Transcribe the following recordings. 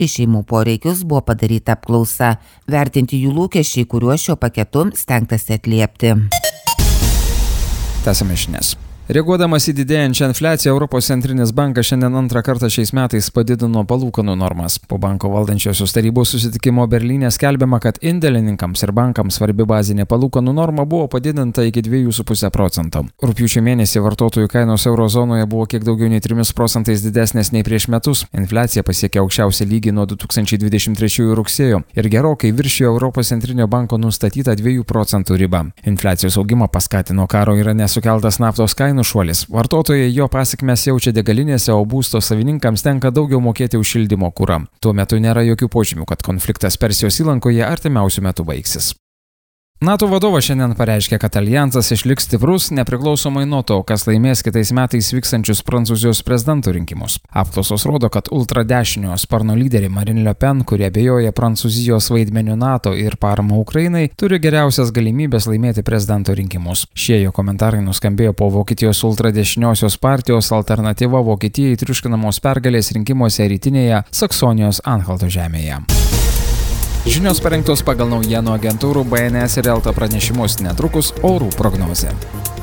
Į šeimų poreikius buvo padaryta apklausa, vertinti jų lūkesčiai, kuriuos šiuo paketu stengtasi atliepti. Tęsiame žinias. Reaguodamas į didėjančią infliaciją, Europos centrinis bankas šiandien antrą kartą šiais metais padidino palūkanų normas. Po banko valdančiosios tarybos susitikimo Berlyne skelbiama, kad indėlininkams ir bankams svarbi bazinė palūkanų norma buvo padidinta iki 2,5%. Rugpjūčio mėnesį vartotojų kainos eurozonoje buvo kiek daugiau nei 3% didesnės nei prieš metus. Infliacija pasiekė aukščiausią lygį nuo 2023 rugsėjo ir gerokai viršijo Europos centrinio banko nustatytą 2% ribą. Infliacijos augimą paskatino karo Irane sukeltas naftos kainų šuolis. Vartotojai jo pasekmes jaučia degalinėse, o būsto savininkams tenka daugiau mokėti už šildymo kurą. Tuo metu nėra jokių požymių, kad konfliktas Persijos įlankoje artimiausiu metu baigsis. NATO vadovas šiandien pareiškė, kad aljansas išliks stiprus nepriklausomai nuo to, kas laimės kitais metais vykstančius Prancūzijos prezidento rinkimus. Apklausos rodo, kad ultradešinio sparno lyderė Marine Le Pen, kurie abejoja Prancūzijos vaidmeniu NATO ir parama Ukrainai, turi geriausias galimybės laimėti prezidento rinkimus. Šie jo komentarai nuskambėjo po Vokietijos ultradešiniosios partijos Alternatyva Vokietijai triuškinamos pergalės rinkimuose rytinėje Saksonijos Anhalto žemėje. Žinios parengtos pagal naujienų agentūrų BNS ir Elta pranešimus, netrukus orų prognozė.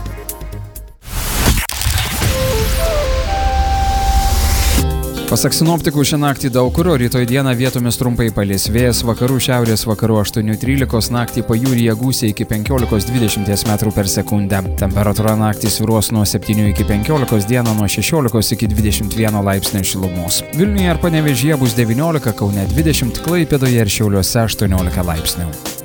Pasak sinoptikų, šią naktį daug kur, o rytoj dieną vietomis trumpai palis. Vėjas vakarų šiaurės vakarų 8-13, naktį pajūryje gūsiai iki 15-20 metrų per sekundę. Temperatūra naktį svyruos nuo 7 iki 15, dieną nuo 16 iki 21 laipsnių šilumos. Vilniuje ir Panevėžyje bus 19, Kaune 20, Klaipėdoje ir Šiauliuose 18 laipsnių.